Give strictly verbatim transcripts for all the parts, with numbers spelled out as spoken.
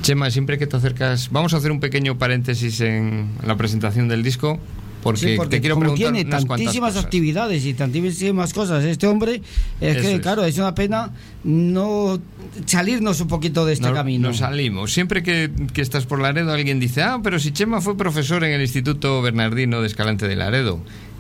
Chema, siempre que te acercas, vamos a hacer un pequeño paréntesis en la presentación del disco. Porque, sí, porque te quiero como preguntar tiene unas tantísimas actividades y tantísimas cosas este hombre, es Eso que es. claro, es una pena no salirnos un poquito de este no, camino. Nos salimos. Siempre que, que estás por Laredo alguien dice, ah, pero si Chema fue profesor en el Instituto Bernardino de Escalante de Laredo.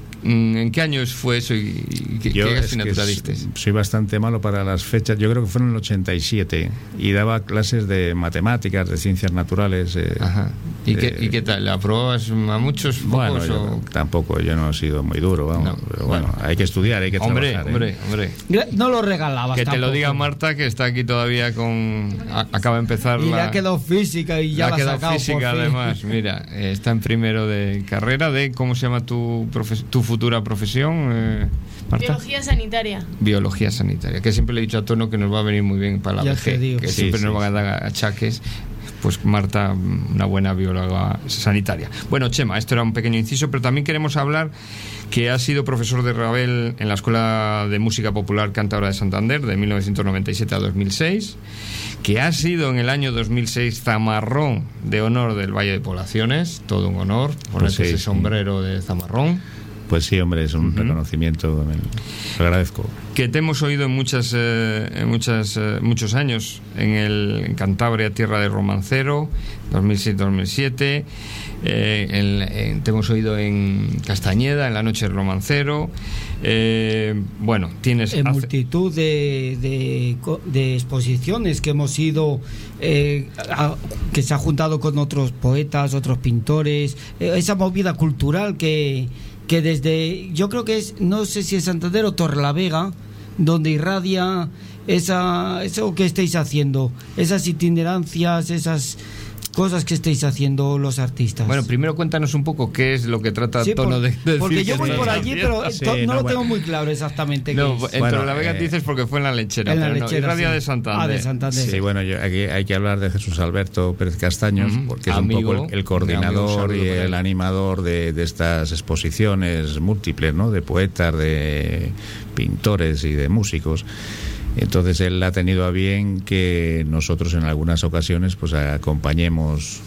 ¿En qué años fue eso y qué, Yo qué es asignatura que diste? Soy bastante malo para las fechas. Yo creo que fue en el ochenta y siete y daba clases de matemáticas, de ciencias naturales. Eh, Ajá. ¿Y, eh, qué, ¿Y qué tal? ¿La aprobabas a muchos focos? Bueno, yo, o... tampoco, yo no he sido muy duro, vamos. No, pero bueno, bueno, hay que estudiar, hay que hombre, trabajar. Hombre, ¿eh? hombre, No lo regalabas. Que te tampoco. lo diga Marta, que está aquí todavía con... A, acaba de empezar y la... le ha quedado física y ya le la ha quedado ha sacado física, por fin. además. Mira, eh, está en primero de carrera de... ¿Cómo se llama tu, profe- tu futura profesión? Eh, Marta. Biología sanitaria. Biología sanitaria, que siempre le he dicho a Tono que nos va a venir muy bien para la Ya vejez, te digo. que Sí, siempre sí, nos van a dar achaques. Pues Marta, una buena bióloga sanitaria. Bueno, Chema, esto era un pequeño inciso, pero también queremos hablar que has sido profesor de Ravel en la Escuela de Música Popular Cántabra de Santander de mil novecientos noventa y siete a dos mil seis, que has sido en el año dos mil seis zamarrón de honor del Valle de Poblaciones, todo un honor, ponerse Pues sí, ese sombrero sí. de zamarrón. Pues sí, hombre, es un uh-huh. reconocimiento, me lo agradezco. Que te hemos oído en muchas, eh, en muchas, eh, muchos años en el en Cantabria, tierra de romancero, dos mil seis dos mil siete, eh, en, en, te hemos oído en Castañeda, en la noche del romancero. Eh, bueno, tienes en hace... multitud de, de, de exposiciones que hemos ido, eh, a, que se ha juntado con otros poetas, otros pintores, eh, esa movida cultural que que desde, yo creo que es, no sé si es Santander o Torrelavega, donde irradia esa, eso que estáis haciendo, esas itinerancias, esas cosas que estáis haciendo los artistas. Bueno, primero cuéntanos un poco qué es lo que trata sí, Tono por, de, de decir. Porque yo voy por allí, pero sí, no, no, no lo bueno. tengo muy claro exactamente No, qué es. en Bueno, Torrelavega eh, dices porque fue en la lechera, en la pero lechera, no, irradia sí. de Santander. Ah, de Santander. Sí, bueno, yo, aquí hay que hablar de Jesús Alberto Pérez Castaños, Uh-huh. porque es Amigo, un poco el, el coordinador amigo, y el animador de, de estas exposiciones múltiples, ¿no? De poetas, de pintores y de músicos. Entonces él ha tenido a bien que nosotros en algunas ocasiones pues acompañemos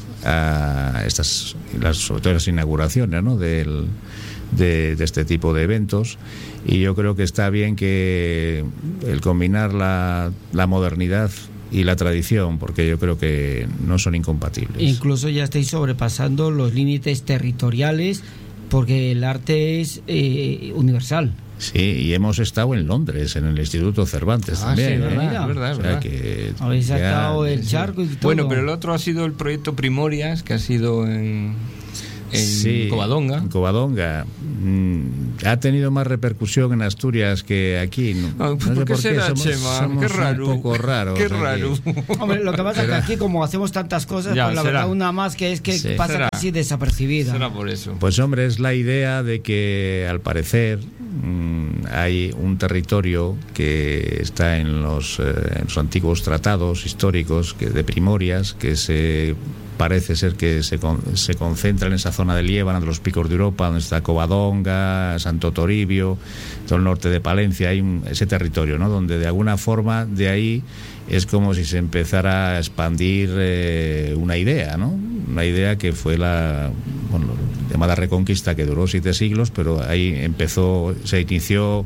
a estas, las, sobre todo las inauguraciones, ¿no? Del, de, de este tipo de eventos, y yo creo que está bien que el combinar la, la modernidad y la tradición, porque yo creo que no son incompatibles. Incluso ya estáis sobrepasando los límites territoriales, porque el arte es eh, universal. Sí, y hemos estado en Londres, en el Instituto Cervantes ah, también. sí, ¿eh? verdad, Mira. es verdad, es O sea verdad. que Habéis ya- sacado el Sí. charco y todo. Bueno, pero el otro ha sido el proyecto Primorias, que ha sido en, en Sí, Covadonga. en Covadonga. Mm, ha tenido más repercusión en Asturias que aquí. No, Ah, no sé ¿por qué por qué, será, somos, Chema? somos Qué raro. un poco raros. Qué aquí. raro. Hombre, lo que pasa es que aquí, como hacemos tantas cosas, Ya, pues la será. verdad, una más que es que Sí. pasa Será. casi desapercibida. Será por eso. Pues hombre, es la idea de que al parecer mmm, hay un territorio que está en los, eh, en los antiguos tratados históricos que, de Primorias, que se parece ser que se, con, se concentra en esa zona de Liébana, de los picos de Europa, donde está Covadonga, Santo Toribio, todo el norte de Palencia, hay un, ese territorio, ¿no? Donde de alguna forma de ahí es como si se empezara a expandir eh, una idea, ¿no? Una idea que fue la bueno, llamada Reconquista, que duró siete siglos, pero ahí empezó, se inició,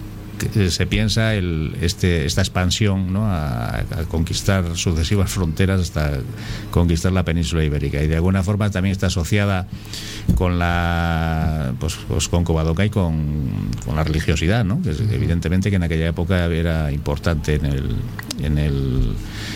se piensa el, este, esta expansión, ¿no? a, a conquistar sucesivas fronteras hasta conquistar la península ibérica, y de alguna forma también está asociada con la pues, pues con Covadonga y con, con la religiosidad, ¿no? Que es, evidentemente que en aquella época era importante en el en el,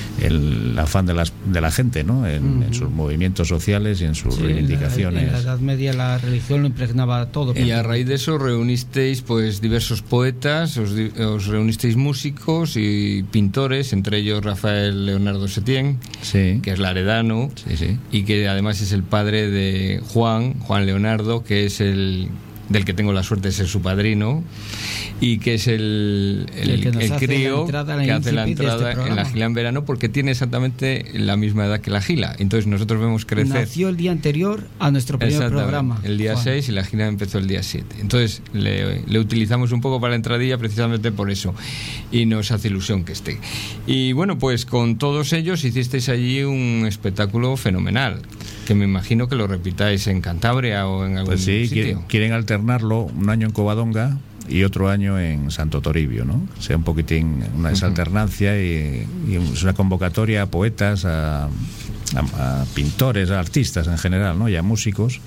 el afán de, las, de la gente, ¿no? En, Uh-huh. en sus movimientos sociales y en sus Sí, reivindicaciones. En la, en la Edad Media la religión lo impregnaba todo. Y a raíz de eso reunisteis pues diversos poetas, os, di- os reunisteis músicos y pintores, entre ellos Rafael Leonardo Setién, Sí, que es laredano, sí, sí. y que además es el padre de Juan, Juan Leonardo, que es el del que tengo la suerte de ser su padrino, y que es el, el, el, que el crío que hace la entrada este en la Gila en verano, porque tiene exactamente la misma edad que la Gila. Entonces nosotros vemos crecer. Nació el día anterior a nuestro primer programa. El día seis y la Gila empezó el día siete. Entonces le, le utilizamos un poco para la entradilla precisamente por eso. Y nos hace ilusión que esté. Y bueno, pues con todos ellos hicisteis allí un espectáculo fenomenal, que me imagino que lo repitáis en Cantabria o en algún pues sí, sitio. Quieren, quieren alternarlo un año en Covadonga y otro año en Santo Toribio, ¿no? O sea, un poquitín una esa alternancia y, y es una convocatoria a poetas, a, a, a pintores, a artistas en general, ¿no? Y a músicos.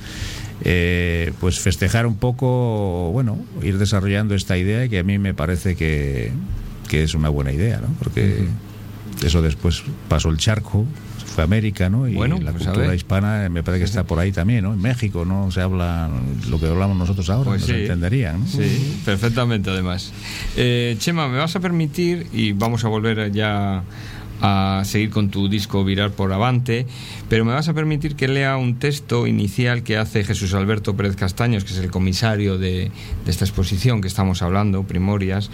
Eh, pues festejar un poco, bueno, ir desarrollando esta idea que a mí me parece que, que es una buena idea, ¿no? Porque uh-huh. eso después pasó el charco, fue a América, ¿no? Y bueno, la pues cultura hispana me parece que está por ahí también, ¿no? En México no se habla lo que hablamos nosotros ahora, pues no sí, se entenderían, ¿no? Sí, perfectamente además. Eh, Chema, me vas a permitir, y vamos a volver ya a seguir con tu disco Virar por Avante, pero me vas a permitir que lea un texto inicial que hace Jesús Alberto Pérez Castaños, que es el comisario de, de esta exposición que estamos hablando, Primorias,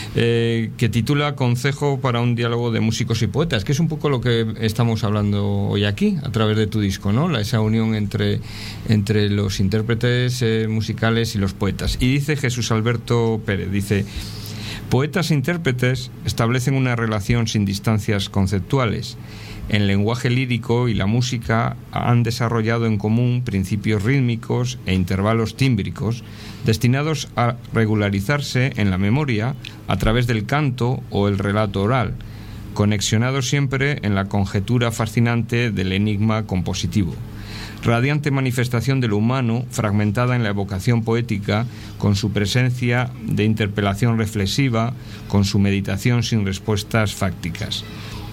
eh, que titula Consejo para un diálogo de músicos y poetas, que es un poco lo que estamos hablando hoy aquí, a través de tu disco, ¿no? La, esa unión entre, entre los intérpretes eh, musicales y los poetas. Y dice Jesús Alberto Pérez, dice: poetas e intérpretes establecen una relación sin distancias conceptuales. El lenguaje lírico y la música han desarrollado en común principios rítmicos e intervalos tímbricos destinados a regularizarse en la memoria a través del canto o el relato oral, conexionados siempre en la conjetura fascinante del enigma compositivo. Radiante manifestación de lo humano, fragmentada en la evocación poética, con su presencia de interpelación reflexiva, con su meditación sin respuestas fácticas.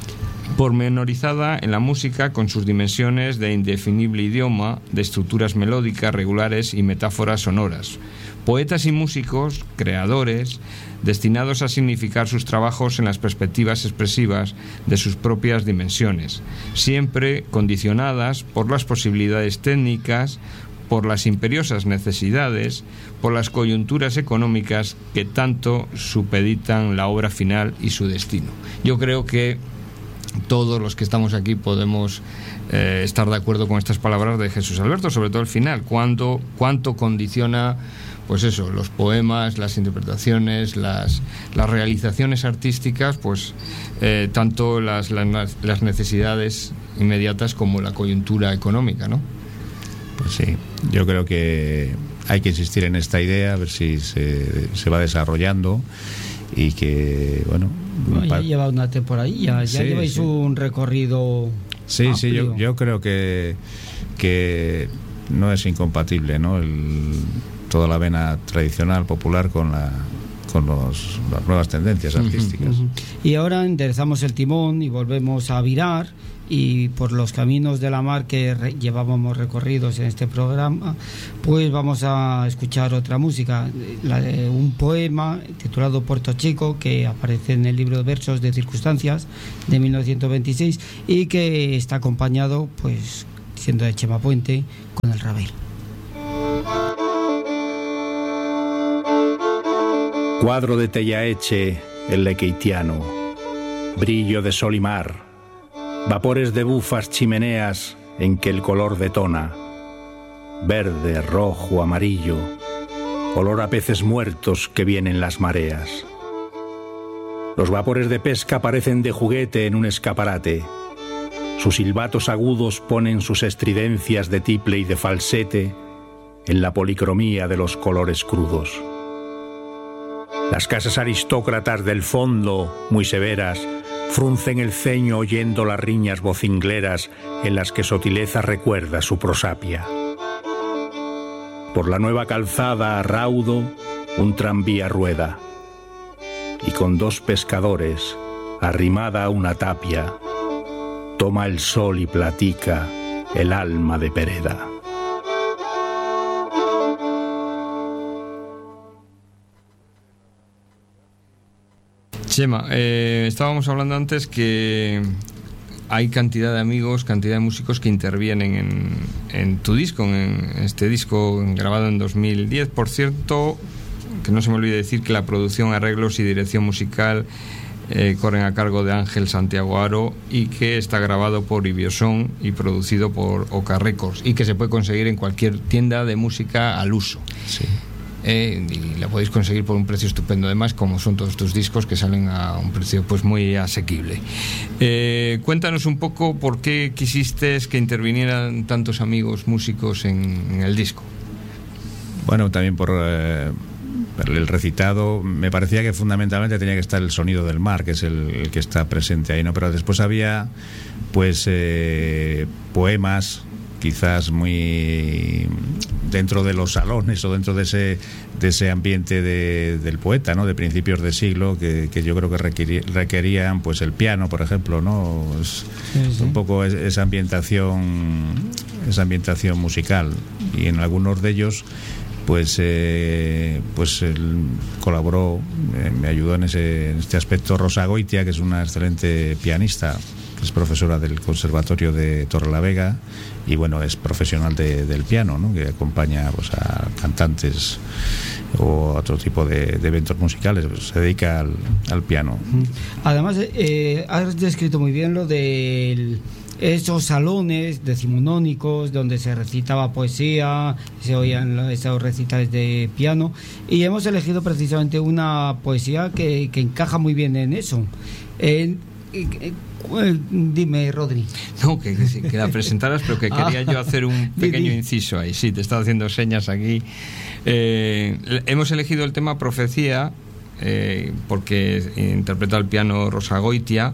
Pormenorizada en la música, con sus dimensiones de indefinible idioma, de estructuras melódicas regulares y metáforas sonoras. Poetas y músicos, creadores, destinados a significar sus trabajos en las perspectivas expresivas de sus propias dimensiones, siempre condicionadas por las posibilidades técnicas, por las imperiosas necesidades, por las coyunturas económicas que tanto supeditan la obra final y su destino. Yo creo que todos los que estamos aquí podemos eh, estar de acuerdo con estas palabras de Jesús Alberto, sobre todo el final, cuánto, cuánto condiciona, pues eso, los poemas, las interpretaciones, las, las realizaciones artísticas, pues eh, tanto las, las, las necesidades inmediatas como la coyuntura económica, ¿no? Pues sí, yo creo que hay que insistir en esta idea, a ver si se, se va desarrollando y que, bueno... Bueno, ya lleva una temporadilla, ya sí, lleváis sí. un recorrido Sí, amplio. sí, yo, yo creo que, que no es incompatible, ¿no? El, toda la vena tradicional, popular, con la con los, las nuevas tendencias artísticas. Uh-huh, uh-huh. Y ahora enderezamos el timón y volvemos a virar, y por los caminos de la mar que re- llevábamos recorridos en este programa, pues vamos a escuchar otra música, la de un poema titulado Puerto Chico, que aparece en el libro de versos de Circunstancias de mil novecientos veintiséis y que está acompañado, pues siendo de Chema Puente, con el Ravel. Cuadro de Tellaeche, el lequeitiano, brillo de sol y mar, vapores de bufas chimeneas en que el color detona, verde, rojo, amarillo, olor a peces muertos que vienen las mareas. Los vapores de pesca parecen de juguete en un escaparate, sus silbatos agudos ponen sus estridencias de tiple y de falsete en la policromía de los colores crudos. Las casas aristócratas del fondo, muy severas, fruncen el ceño oyendo las riñas vocingleras en las que Sotileza recuerda su prosapia. Por la nueva calzada a raudo, un tranvía rueda, y con dos pescadores, arrimada a una tapia, toma el sol y platica el alma de Pereda. Chema, eh, estábamos hablando antes que hay cantidad de amigos, cantidad de músicos que intervienen en, en tu disco, en este disco grabado en dos mil diez. Por cierto, que no se me olvide decir que la producción, arreglos y dirección musical eh, corren a cargo de Ángel Santiago Aro, y que está grabado por Ibioson y producido por Oca Records, y que se puede conseguir en cualquier tienda de música al uso. Sí. Eh, y la podéis conseguir por un precio estupendo, además, como son todos tus discos, que salen a un precio pues muy asequible. Eh, cuéntanos un poco por qué quisiste que intervinieran tantos amigos músicos en, en el disco. Bueno, también por eh, el recitado, me parecía que fundamentalmente tenía que estar el sonido del mar, que es el, el que está presente ahí, ¿no? Pero después había pues eh, poemas quizás muy dentro de los salones o dentro de ese de ese ambiente de, del poeta, ¿no? De principios de siglo, que, que yo creo que requerí, requerían pues el piano, por ejemplo, ¿no? Es, sí, sí. Un poco es, esa ambientación esa ambientación musical, y en algunos de ellos pues eh, pues él colaboró, eh, me ayudó en ese en este aspecto Rosa Goitia, que es una excelente pianista, es profesora del Conservatorio de Torrelavega, y bueno, es profesional de, del piano, ¿no? Que acompaña pues a cantantes o a otro tipo de, de eventos musicales, pues, se dedica al, al piano. Además, eh, has descrito muy bien lo de esos salones decimonónicos donde se recitaba poesía, se oían esos recitales de piano, y hemos elegido precisamente una poesía que, que encaja muy bien en eso. Eh, eh, Dime, Rodri. No, que, que, que la presentaras, pero que quería yo hacer un pequeño inciso ahí. Sí, te estaba haciendo señas aquí. Eh, hemos elegido el tema Profecía eh, porque interpreta al piano Rosa Goitia.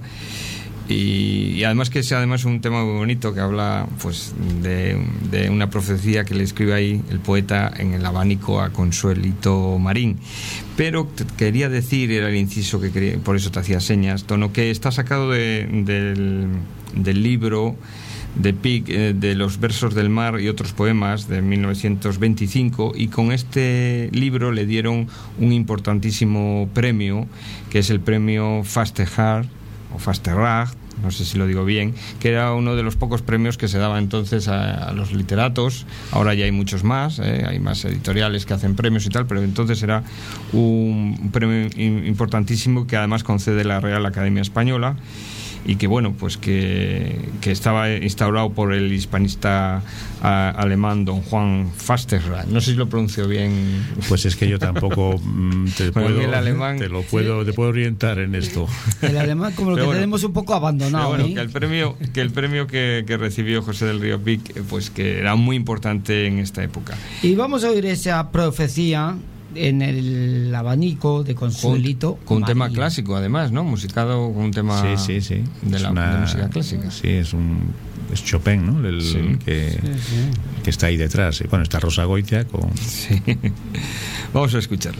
Y, y además que es además un tema muy bonito, que habla pues de, de una profecía que le escribe ahí el poeta en el abanico a Consuelito Marín. Pero te quería decir, era el inciso que quería, por eso te hacía señas, Tono, que está sacado de, del, del libro de Pic, eh, de los versos del mar y otros poemas, de mil novecientos veinticinco, y con este libro le dieron un importantísimo premio, que es el premio Fasterhart o Fasterrag, no sé si lo digo bien, que era uno de los pocos premios que se daba entonces a, a los literatos. Ahora ya hay muchos más, ¿eh? Hay más editoriales que hacen premios y tal, pero entonces era un premio importantísimo que además concede la Real Academia Española, y que bueno, pues que, que estaba instaurado por el hispanista a, alemán don Juan Fasterrag. No sé si lo pronuncio bien. Pues es que yo tampoco te, bueno, puedo, el alemán, te lo puedo, sí. te puedo orientar en esto. El alemán como lo pero que bueno, tenemos un poco abandonado. Bueno, ¿eh? que el premio, que el premio que, que recibió José del Río Pic, pues que era muy importante en esta época. Y vamos a oír esa profecía en el abanico de Consuelito con, con un tema clásico, además, ¿no? Musicado con un tema sí, sí, sí. De, la, una, de música clásica. Sí, es un es Chopin, ¿no? El, sí. que, sí, sí. que está ahí detrás. Bueno, está Rosa Goitia con... Sí. Vamos a escucharle.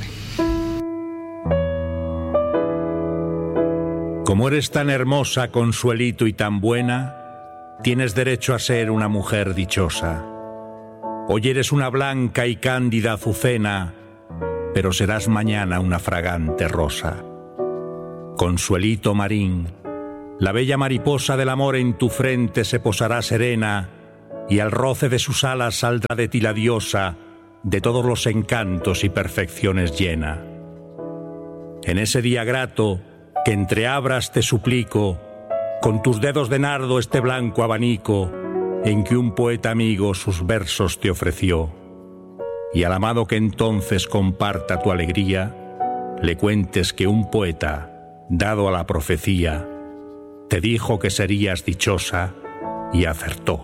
Como eres tan hermosa, Consuelito, y tan buena, tienes derecho a ser una mujer dichosa. Hoy eres una blanca y cándida azucena, pero serás mañana una fragante rosa. Consuelito Marín, la bella mariposa del amor en tu frente se posará serena, y al roce de sus alas saldrá de ti la diosa, de todos los encantos y perfecciones llena. En ese día grato, que entreabras te suplico, con tus dedos de nardo este blanco abanico, en que un poeta amigo sus versos te ofreció, y al amado que entonces comparta tu alegría, le cuentes que un poeta, dado a la profecía, te dijo que serías dichosa, y acertó.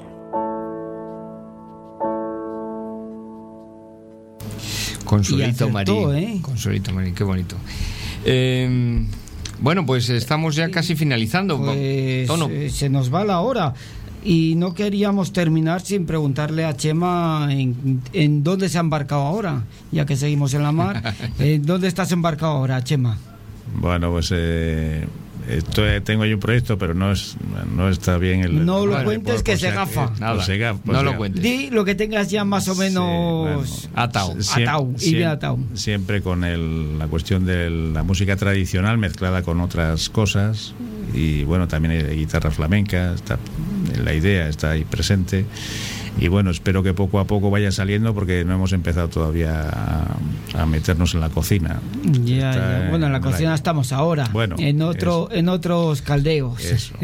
Consuelito y acertó, Marín. ¿eh? Consuelito Marín, qué bonito. Eh, bueno, pues estamos ya casi finalizando. Pues, Tono. eh, se nos va la hora. Y no queríamos terminar sin preguntarle a Chema en, en dónde se ha embarcado ahora, ya que seguimos en la mar. ¿En dónde estás embarcado ahora, Chema? Bueno, pues eh, estoy, tengo yo un proyecto, pero no es no está bien el... No lo vale, cuentes por, que por se si, gafa. Eh, Nada, se gaf, no se lo gaf. cuentes. Di lo que tengas ya más o menos sí, bueno, atado. Siem, atado, y siem, bien atado. Siempre con el, la cuestión de la música tradicional mezclada con otras cosas, y bueno, también hay guitarra flamenca, está, la idea está ahí presente. Y bueno, espero que poco a poco vaya saliendo, porque no hemos empezado todavía a, a meternos en la cocina. Ya, ya. Bueno, en la cocina la... estamos ahora, bueno, en otro, en otros caldeos. Eso.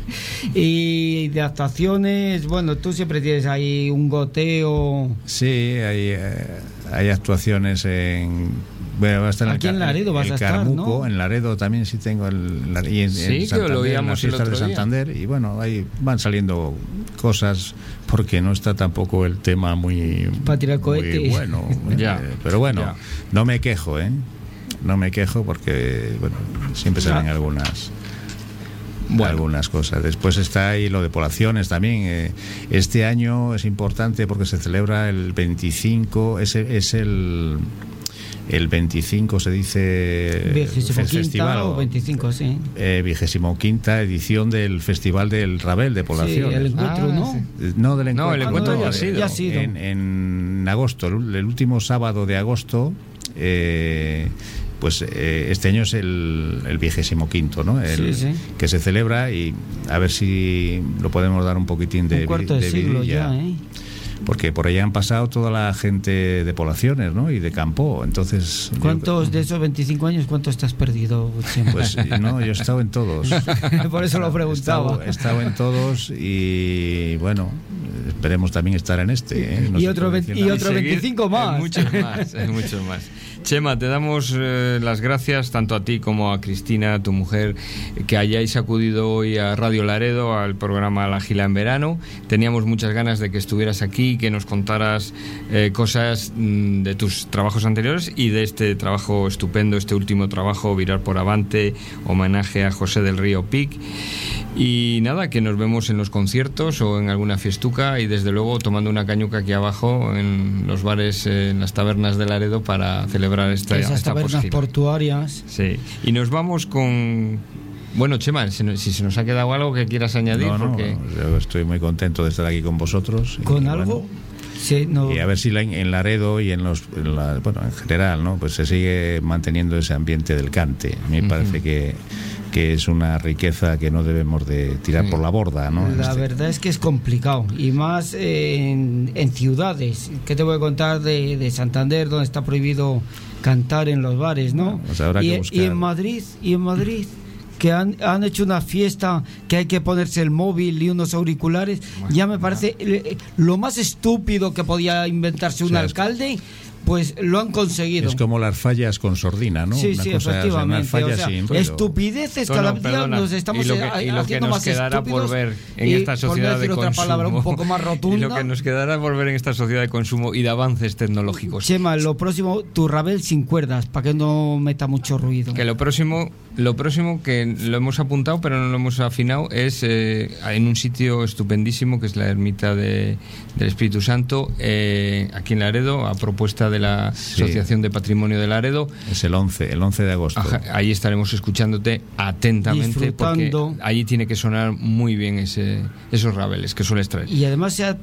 Y de actuaciones, bueno, tú siempre tienes ahí un goteo. Sí, hay, hay actuaciones en... Bueno, va a estar aquí en, el, en Laredo vas el a estar, Carmuco, ¿no? En Laredo también sí tengo el, y en, sí, en Santander, que lo oíamos en las el fiestas otro de Santander día. Y bueno, ahí van saliendo cosas, porque no está tampoco el tema muy, muy bueno. Ya. Eh, pero bueno, ya. No me quejo, ¿eh? No me quejo, porque bueno, siempre salen algunas... Bueno. Algunas cosas. Después está ahí lo de poblaciones también. Eh, este año es importante porque se celebra el veinticinco, es, es el... El veinticinco se dice vigésimo festival o veinticinco, sí. Eh, vigésimo quinta edición del Festival del Rabel de Poblaciones. Sí, el encuentro, ah, ¿no? Sí. No, del encuentro. No, el encuentro no, ya, ya, ha sido. ya ha sido. En, en agosto, el, el último sábado de agosto, eh, pues eh, este año es el, el vigésimo quinto, ¿no? El, sí, sí. Que se celebra, y a ver si lo podemos dar un poquitín de, un cuarto de, de siglo vidilla. Ya, ¿eh? Porque por allá han pasado toda la gente de poblaciones, ¿no? Y de campo, entonces... ¿Cuántos yo, de esos veinticinco años, cuántos te has perdido, Chema? Pues no, yo he estado en todos. Por eso lo preguntaba. He estado, he estado en todos, y bueno, esperemos también estar en este, ¿eh? No y otro, ve- y otro veinticinco más. En muchos más, en muchos más. Chema, te damos eh, las gracias tanto a ti como a Cristina, tu mujer, que hayáis acudido hoy a Radio Laredo, al programa La Gila en Verano. Teníamos muchas ganas de que estuvieras aquí, que nos contaras eh, cosas mm, de tus trabajos anteriores y de este trabajo estupendo, este último trabajo, Virar por Avante, homenaje a José del Río Pic. Y nada, que nos vemos en los conciertos o en alguna fiestuca, y desde luego tomando una cañuca aquí abajo en los bares, eh, en las tabernas de Laredo, para celebrar esta, esas esta tabernas posgira. portuarias. Sí. Y nos vamos con... Bueno, Chema, si, si se nos ha quedado algo que quieras añadir. No, no, porque... yo estoy muy contento de estar aquí con vosotros. ¿Con y, algo? Bueno, sí, no. Y a ver si la, en Laredo y en los... En la, bueno, en general, ¿no? Pues se sigue manteniendo ese ambiente del cante. A mí me uh-huh. parece que... que es una riqueza que no debemos de tirar sí. por la borda, ¿no? La este... verdad es que es complicado, y más en, en ciudades. ¿Qué te voy a contar de, de Santander, donde está prohibido cantar en los bares, ¿no? Pues habrá y, que buscar... y en Madrid, y en Madrid que han, han hecho una fiesta que hay que ponerse el móvil y unos auriculares, bueno, ya me parece eh, lo más estúpido que podía inventarse un o sea, alcalde. Pues lo han conseguido. Es como las fallas con sordina, ¿no? Sí, una sí, cosa, efectivamente. O sea, o sea, sin estupideces no, cada no, día nos estamos y lo que, y lo haciendo que nos más quedará estúpidos. Por ver en y, esta sociedad por decir de otra consumo. palabra un poco más rotunda. Y lo que nos quedará por ver en esta sociedad de consumo y de avances tecnológicos. Chema, lo próximo, tu Ravel sin cuerdas, para que no meta mucho ruido. Que lo próximo, lo próximo que lo hemos apuntado, pero no lo hemos afinado, es eh, en un sitio estupendísimo que es la ermita de, del Espíritu Santo, eh, aquí en Laredo, a propuesta de la sí. Asociación de Patrimonio de Laredo. Es el once, el once de agosto. Ajá, ahí estaremos escuchándote atentamente, porque allí tiene que sonar muy bien ese, esos rabeles que sueles traer. Y además se ha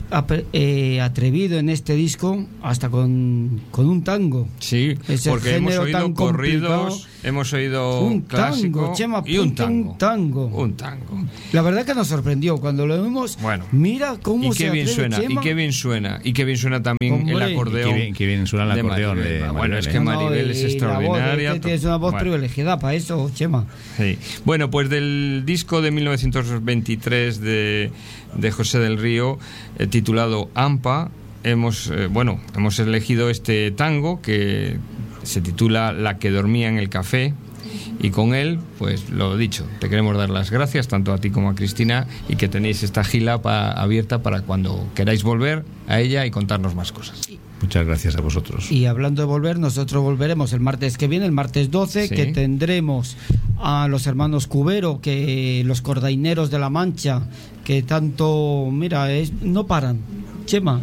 eh, atrevido en este disco hasta con, con un tango. Sí, ese porque hemos oído corridos, complicado. Hemos oído un clásico tango, Chema, y un tango. un tango. Un tango. La verdad que nos sorprendió cuando lo vimos. Bueno, mira cómo y qué se bien atreve, suena, Chema. y qué bien suena, y qué bien suena también Hombre, el acordeón. Y qué bien, qué bien suena el de acordeón Maribel. de Maribel. Bueno, es que no, Maribel no, es extraordinaria. Voz, es tienes una voz bueno. privilegiada para eso, Chema. Sí. Bueno, pues del disco de mil novecientos veintitrés de, de José del Río, eh, titulado Ampa, hemos eh, bueno, hemos elegido este tango que se titula La que dormía en el café. Y con él, pues lo dicho, te queremos dar las gracias tanto a ti como a Cristina, y que tenéis esta gila pa, abierta para cuando queráis volver a ella y contarnos más cosas. Muchas gracias a vosotros. Y hablando de volver, nosotros volveremos el martes que viene, el martes doce, sí. que tendremos a los hermanos Cubero, que los cordaineros de la Mancha, que tanto, mira, es, no paran, Chema.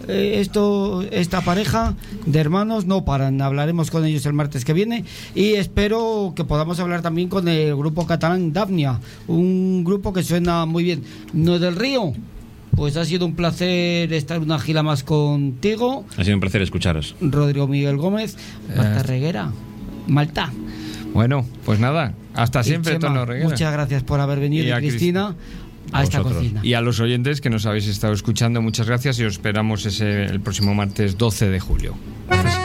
Esto, esta pareja de hermanos no paran. Hablaremos con ellos el martes que viene, y espero que podamos hablar también con el grupo catalán Dafnia, un grupo que suena muy bien. No del Río, pues ha sido un placer estar una gira más contigo. Ha sido un placer escucharos. Rodrigo Miguel Gómez, Marta Reguera, Malta. Bueno, pues nada, Hasta siempre, Chema, Tono Reguera. muchas gracias por haber venido, Y y a Cristina, a, a esta cocina. Y a los oyentes que nos habéis estado escuchando, muchas gracias y os esperamos ese, el próximo martes doce de julio. Gracias.